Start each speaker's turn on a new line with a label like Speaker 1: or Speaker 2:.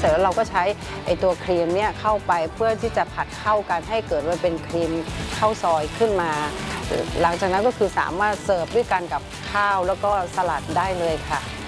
Speaker 1: เสร็จแล้วเราก็ใช้ไอตัวครีมเนี่ยเข้าไปเพื่อที่จะผัดเข้ากันให้เกิดว่าเป็นครีมข้าวซอยขึ้นมาหลังจากนั้นก็คือสามารถเสิร์ฟด้วยกันกับข้าวแล้วก็สลัดได้เลยค่ะ